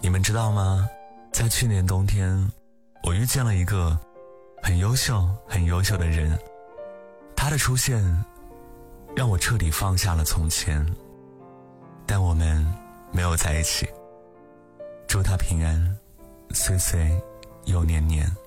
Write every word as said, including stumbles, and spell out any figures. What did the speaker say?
你们知道吗？在去年冬天，我遇见了一个很优秀很优秀的人，他的出现让我彻底放下了从前，但我们没有在一起。祝他平安，岁岁又年年。